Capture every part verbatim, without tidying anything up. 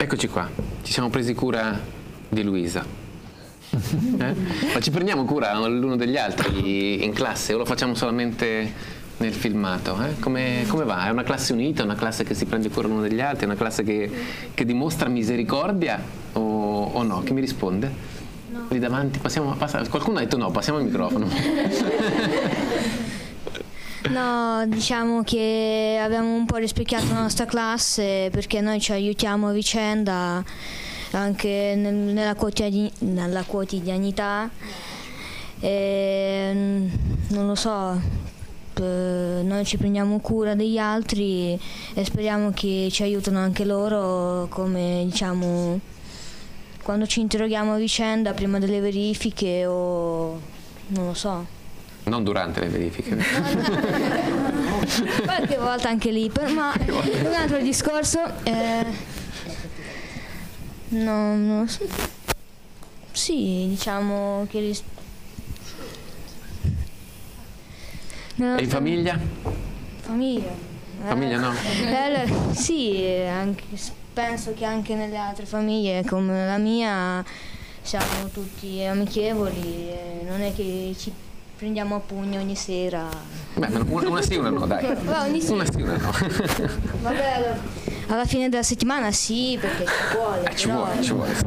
Eccoci qua, ci siamo presi cura di Luisa. Eh? Ma ci prendiamo cura l'uno degli altri in classe o lo facciamo solamente nel filmato? Eh? Come, come va? È una classe unita, una classe che si prende cura l'uno degli altri, è una classe che, che dimostra misericordia o, o no? Chi mi risponde? No. Lì davanti, passiamo, passa, qualcuno ha detto no, passiamo al microfono. No, diciamo che abbiamo un po' rispecchiato la nostra classe perché noi ci aiutiamo a vicenda anche nel, nella, quotidian nella quotidianità e, non lo so, noi ci prendiamo cura degli altri e speriamo che ci aiutino anche loro, come diciamo quando ci interroghiamo a vicenda prima delle verifiche o non lo so. Non durante le verifiche. Qualche volta anche lì, ma un altro discorso. Eh, no, no, sì, diciamo che... Ris no, e in famiglia? Famiglia. Famiglia no? Eh, allora, sì, anche, penso che anche nelle altre famiglie come la mia siamo tutti amichevoli, e non è che ci prendiamo a pugno ogni sera. Beh, una, una sì, una no, dai. Beh, ogni sì. Una sì, una no. Vabbè, alla fine della settimana sì, perché ci vuole. Eh, ci vuole, ci vuole.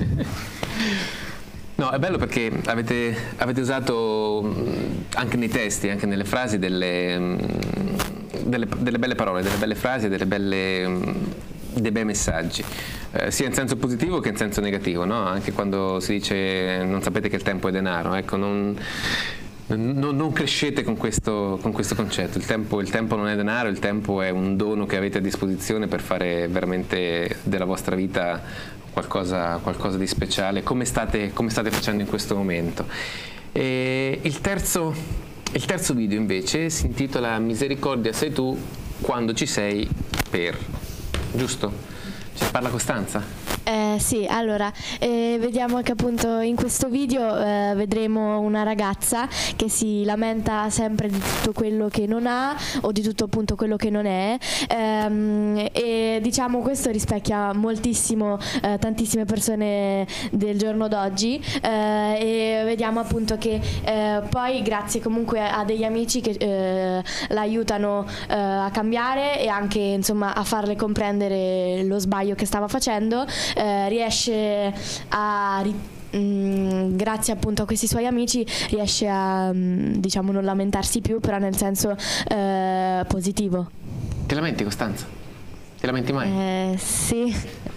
No, è bello perché avete, avete usato anche nei testi, anche nelle frasi, delle, delle, delle belle parole, delle belle frasi, delle belle... dei bei messaggi, eh, sia in senso positivo che in senso negativo, no? Anche quando si dice non sapete che il tempo è denaro, ecco, non, non, non crescete con questo, con questo concetto. Il tempo, il tempo non è denaro, il tempo è un dono che avete a disposizione per fare veramente della vostra vita qualcosa, qualcosa di speciale, come state, come state facendo in questo momento. E il terzo, il terzo video invece si intitola Misericordia sei tu quando ci sei per... Giusto? Ci parla Costanza? Eh, sì, allora, eh, vediamo che appunto in questo video eh, vedremo una ragazza che si lamenta sempre di tutto quello che non ha o di tutto appunto quello che non è, ehm, e diciamo questo rispecchia moltissimo eh, tantissime persone del giorno d'oggi, eh, e vediamo appunto che eh, poi grazie comunque a degli amici che eh, l'aiutano eh, a cambiare e anche insomma a farle comprendere lo sbaglio che stava facendo. Eh, riesce a mh, grazie appunto a questi suoi amici riesce a mh, diciamo non lamentarsi più, però nel senso eh, positivo. Ti lamenti, Costanza? Ti lamenti mai? Eh, sì.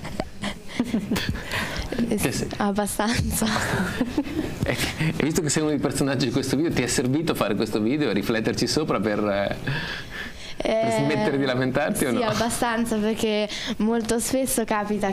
Sì, abbastanza. E visto che sei uno dei personaggi di questo video, ti è servito fare questo video e rifletterci sopra per... Eh... per smettere di lamentarti eh, o no? Sì, abbastanza, perché molto spesso capita